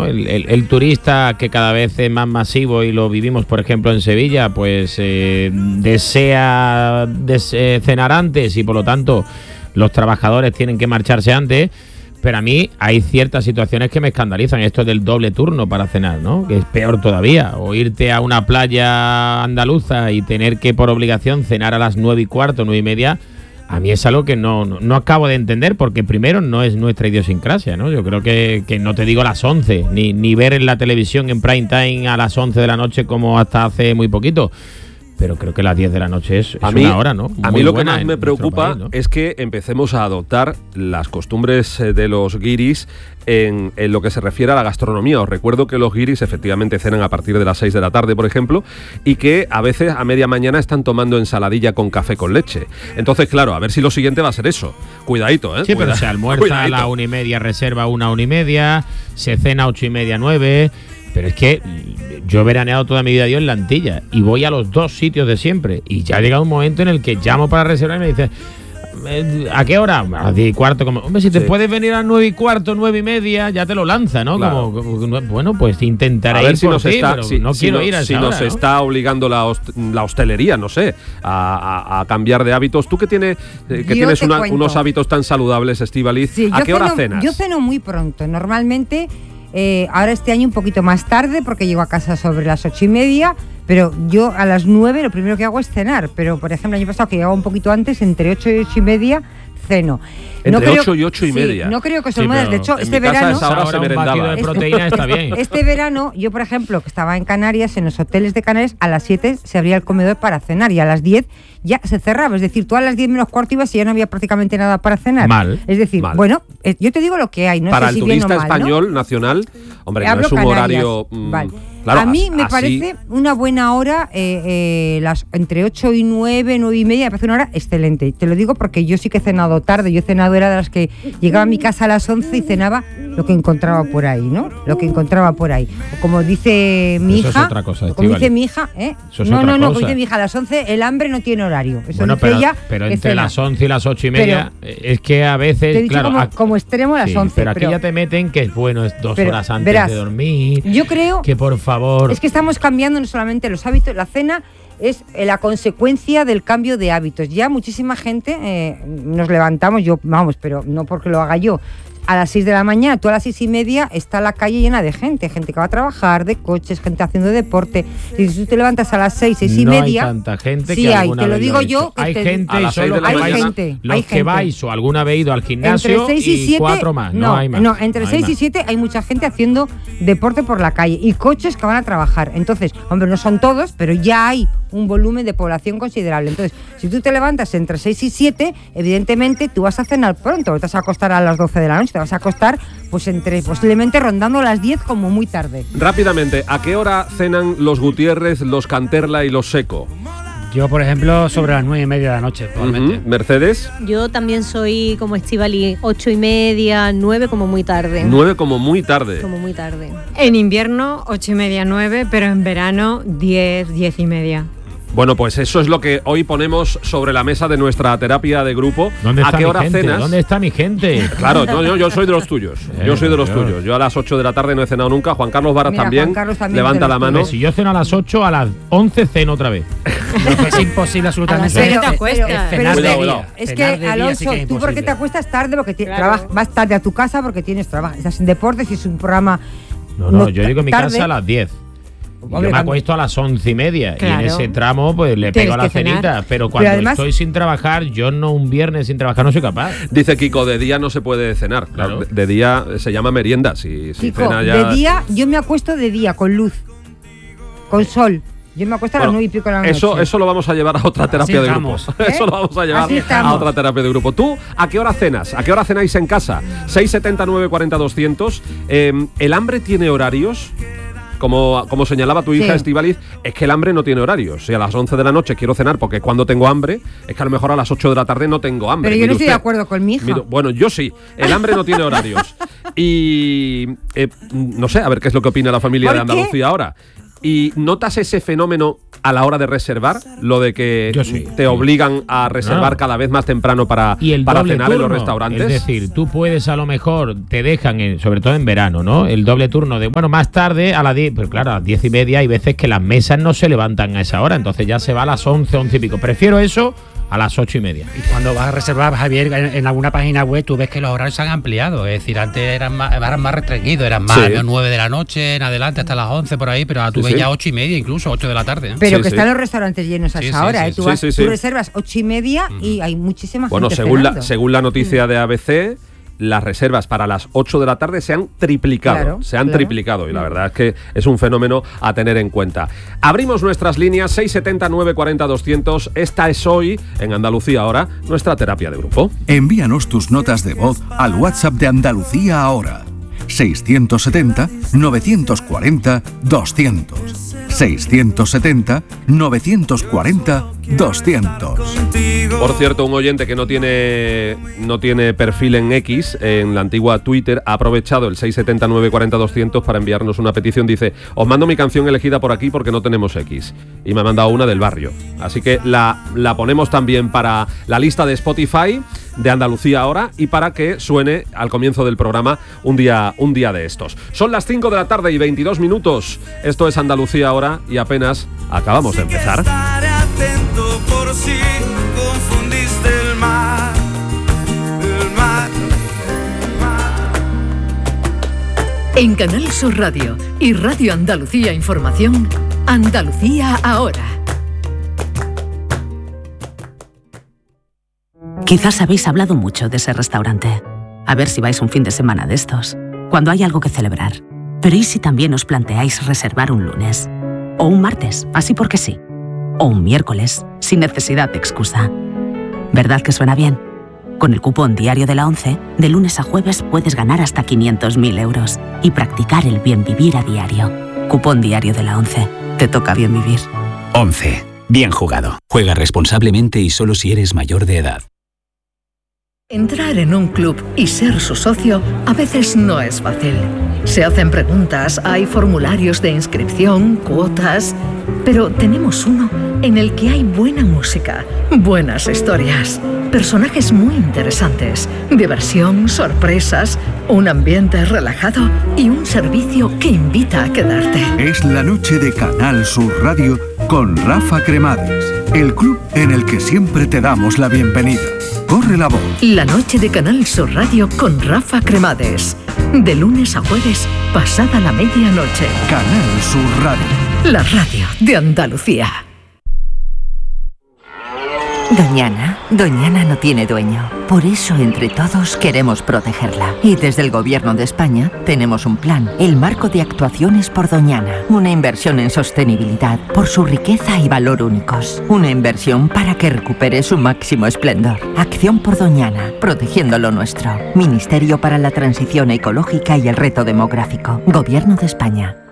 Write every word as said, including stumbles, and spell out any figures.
¿no? El, el, el turista, que cada vez es más masivo y lo vivimos, por ejemplo, en Sevilla, pues eh, desea des, eh, cenar antes y por lo tanto los trabajadores tienen que marcharse antes. Pero a mí hay ciertas situaciones que me escandalizan. Esto del doble turno para cenar, ¿no? Que es peor todavía. O irte a una playa andaluza y tener que por obligación cenar a las nueve y cuarto, nueve y media. A mí es algo que no, no, no acabo de entender, porque primero no es nuestra idiosincrasia, ¿no? Yo creo que, que no te digo a las once, ni, ni ver en la televisión en prime time a las once de la noche como hasta hace muy poquito. Pero creo que las diez de la noche es, es a mí, una hora, ¿no? Muy a mí lo que más me en preocupa país, ¿no? es que empecemos a adoptar las costumbres de los guiris en, en lo que se refiere a la gastronomía. Os recuerdo que los guiris efectivamente cenan a partir de las seis de la tarde, por ejemplo, y que a veces a media mañana están tomando ensaladilla con café con leche. Entonces, claro, a ver si lo siguiente va a ser eso. Cuidadito, ¿eh? Sí, Cuida, pero se almuerza cuidadito. a la una y media, reserva una, una y media, se cena a ocho y media, nueve... Pero es que yo he veraneado toda mi vida yo en la Antilla y voy a los dos sitios de siempre. Y ya ha llegado un momento en el que llamo para reservar y me dice, ¿a qué hora? A las diez y cuarto. Como, hombre, si te sí. puedes venir a las nueve y cuarto, nueve y media, ya te lo lanza, ¿no? Claro. Como, como, bueno, pues intentaré a ver ir si por nos ti, está, pero si, no si quiero no, ir a esa Si hora, nos ¿no? está obligando la, host la hostelería, no sé, a, a, a cambiar de hábitos. Tú que, tiene, eh, que tienes una, unos hábitos tan saludables, Estíbaliz, sí, ¿a qué ceno, hora cenas? Yo ceno muy pronto, normalmente... Eh, ahora este año un poquito más tarde porque llego a casa sobre las ocho y media, pero yo a las nueve lo primero que hago es cenar. Pero por ejemplo el año pasado que llegaba un poquito antes, entre ocho y ocho y media ceno. Entre no creo, ocho y ocho y sí, media. No creo que sí, son modas. De hecho, este verano. Ahora se un batido de proteína está bien. Este verano, yo por ejemplo, que estaba en Canarias, en los hoteles de Canarias, a las siete se abría el comedor para cenar y a las diez ya se cerraba. Es decir, tú a las diez menos cuarto ibas y ya no había prácticamente nada para cenar. Mal. Es decir, mal. bueno, eh, yo te digo lo que hay. No para sé si el turista bien o mal, español, ¿no? nacional, hombre, Hablo no es un Canarias. horario. Mmm, vale. Claro, a mí me así... parece una buena hora, eh, eh, las entre ocho y nueve, nueve y media, me parece una hora excelente. Te lo digo porque yo sí que he cenado tarde. Yo he cenado, era de las que llegaba a mi casa a las once y cenaba lo que encontraba por ahí, ¿no? Lo que encontraba por ahí. O como dice mi Eso hija, es otra cosa, como dice mi hija, ¿eh? Eso es no, otra no, no, cosa. como dice mi hija, a las once el hambre no tiene horario. Eso bueno, dice pero, ella. pero entre cena. las once y las ocho y media, pero, es que a veces, te he dicho claro, como, a, como extremo a las sí, once. pero aquí pero, ya te meten que es bueno, es dos pero, horas antes verás, de dormir. Yo creo que por favor. Es que estamos cambiando no solamente los hábitos, la cena es la consecuencia del cambio de hábitos. Ya muchísima gente eh, nos levantamos, yo vamos, pero no porque lo haga yo, a las seis de la mañana, tú a las seis y media está la calle llena de gente, gente que va a trabajar, de coches, gente haciendo deporte. Y si tú te levantas a las seis, seis y no media... hay tanta gente sí que hay, te lo digo yo. Hay te, gente y solo hay vais, gente, los hay que gente. vais o alguna vez ido al gimnasio entre seis y, y siete, cuatro más, no, no hay más. No, entre no seis y siete hay mucha gente haciendo deporte por la calle y coches que van a trabajar. Entonces, hombre, no son todos, pero ya hay un volumen de población considerable. Entonces, si tú te levantas entre seis y siete, evidentemente tú vas a cenar pronto, te vas a acostar a las doce de la noche, te vas a acostar pues entre posiblemente rondando las diez como muy tarde. Rápidamente, ¿a qué hora cenan los Gutiérrez, los Canterla y los Seco? Yo, por ejemplo, sobre las nueve y media de la noche, probablemente. Uh-huh. ¿Mercedes? Yo también soy como Estíbaliz, ocho y media, nueve como muy tarde. Nueve como muy tarde. Como muy tarde. En invierno, ocho y media, nueve, pero en verano, diez, diez y media. Bueno, pues eso es lo que hoy ponemos sobre la mesa de nuestra terapia de grupo. ¿Dónde está ¿A qué mi hora gente? cenas? ¿Dónde está mi gente? Claro, no, yo, yo soy de los tuyos. Yo soy de los Eh, tuyos. Yo a las ocho de la tarde no he cenado nunca. Juan Carlos Varas Mira, también. Juan Carlos también Levanta la mano. Si yo ceno a las ocho, a las once ceno otra vez. Es imposible absolutamente. Pero- ¿Qué te acuestas? pero- Cenar pero de es que- día. Es Cenar de que, día Alonso, sí que es tú porque te imposible. acuestas tarde porque Claro. trabajas, vas tarde a tu casa porque tienes trabajo. Estás en deportes y es un programa. No, no, no yo llego a mi tarde. casa a las diez. Y Hombre, yo me cuando- acuesto a las once y media Claro. y en ese tramo pues le Tienes pego a la que cenar. cenita, pero cuando además- estoy sin trabajar, yo no un viernes sin trabajar no soy capaz. Dice Kiko, de día no se puede cenar. Claro. De, de día se llama merienda. Si, si Chico, cena ya... de día, yo me acuesto de día, con luz, con sol. Yo me acuesto a las Bueno, nueve y pico de la noche. Eso, eso lo vamos a llevar a otra terapia de grupo. estamos. ¿Eh? Eso lo vamos a llevar Así a estamos. otra terapia de grupo. ¿Tú a qué hora cenas? ¿A qué hora cenáis en casa? seis setenta nueve cuarenta doscientos. Eh, ¿El hambre tiene horarios? Como, como señalaba tu hija, Sí. Estíbaliz, es que el hambre no tiene horarios. Si a las once de la noche quiero cenar porque cuando tengo hambre, es que a lo mejor a las ocho de la tarde no tengo hambre. Pero yo Mire no estoy usted. de acuerdo con mi hija. Mire, bueno, yo sí. El hambre no tiene horarios. Y eh, no sé, a ver qué es lo que opina la familia ¿Por de qué? Andalucía ahora. ¿Y notas ese fenómeno a la hora de reservar? Lo de que Yo sí, te sí. obligan a reservar No. cada vez más temprano para, Y el para doble cenar en los turno, restaurantes. Es decir, tú puedes, a lo mejor, te dejan, en, sobre todo en verano, ¿no? El doble turno de, bueno, más tarde a las diez, pero claro, a las diez y media hay veces que las mesas no se levantan a esa hora, entonces ya se va a las once, once y pico. Prefiero eso a las ocho y media. Y cuando vas a reservar, Javier, en, en alguna página web, tú ves que los horarios se han ampliado. Es decir, antes eran más, eran más restringidos, eran más Sí. nueve de la noche en adelante hasta las once por ahí, pero ahora tú Sí, ves sí. ya ocho y media, incluso ocho de la tarde. ¿eh? Pero Sí, que sí. están los restaurantes llenos a Sí, esa sí, hora, sí, ¿eh? Tú, sí, vas- sí, tú sí. reservas ocho y media y hay muchísima Bueno, gente según la, cenando. según la noticia de A B C, las reservas para las ocho de la tarde se han triplicado. Claro, se han claro. triplicado y la verdad es que es un fenómeno a tener en cuenta. Abrimos nuestras líneas seis siete cero, nueve cuatro cero, doscientos. Esta es hoy, en Andalucía Ahora, nuestra terapia de grupo. Envíanos tus notas de voz al WhatsApp de Andalucía Ahora. seiscientos setenta, novecientos cuarenta, doscientos. seiscientos setenta, novecientos cuarenta, doscientos. Por cierto, un oyente que no tiene no tiene perfil en X, en la antigua Twitter, ha aprovechado el seis siete cero, nueve cuatro cero, doscientos para enviarnos una petición. Dice, os mando mi canción elegida por aquí porque no tenemos X. Y me ha mandado una del barrio. Así que la, la ponemos también para la lista de Spotify de Andalucía Ahora y para que suene al comienzo del programa un día, un día de estos. Son las cinco de la tarde y veintidós minutos. Esto es Andalucía Ahora y apenas acabamos de empezar. Estaré atento por si confundiste el mar, el mar, el mar. En Canal Sur Radio y Radio Andalucía Información, Andalucía Ahora. Quizás habéis hablado mucho de ese restaurante. A ver si vais un fin de semana de estos, cuando hay algo que celebrar. Pero ¿y si también os planteáis reservar un lunes? O un martes, así porque sí. O un miércoles, sin necesidad de excusa. ¿Verdad que suena bien? Con el cupón diario de la ONCE, de lunes a jueves puedes ganar hasta quinientos mil euros y practicar el bien vivir a diario. Cupón diario de la ONCE. Te toca bien vivir. once. Bien jugado. Juega responsablemente y solo si eres mayor de edad. Entrar en un club y ser su socio a veces no es fácil. Se hacen preguntas, hay formularios de inscripción, cuotas, pero tenemos uno en el que hay buena música, buenas historias, personajes muy interesantes, diversión, sorpresas, un ambiente relajado y un servicio que invita a quedarte. Es la noche de Canal Sur Radio con Rafa Cremades, el club en el que siempre te damos la bienvenida. Corre la voz. La noche de Canal Sur Radio con Rafa Cremades. De lunes a jueves, pasada la medianoche. Canal Sur Radio. La radio de Andalucía. Doñana, Doñana no tiene dueño. Por eso, entre todos, queremos protegerla. Y desde el Gobierno de España tenemos un plan, el Marco de Actuaciones por Doñana. Una inversión en sostenibilidad por su riqueza y valor únicos. Una inversión para que recupere su máximo esplendor. Acción por Doñana, protegiendo lo nuestro. Ministerio para la Transición Ecológica y el Reto Demográfico. Gobierno de España.